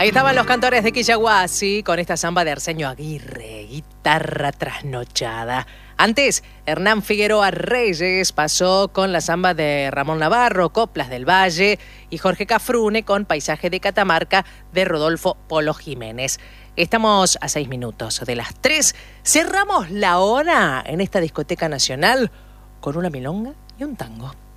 Ahí estaban los cantores de Quillahuasi con esta samba de Arsenio Aguirre, Guitarra Trasnochada. Antes, Hernán Figueroa Reyes pasó con la samba de Ramón Navarro, Coplas del Valle, y Jorge Cafrune con Paisaje de Catamarca de Rodolfo Polo Jiménez. Estamos a 6 minutos de las 3. Cerramos la hora en esta discoteca nacional con una milonga y un tango.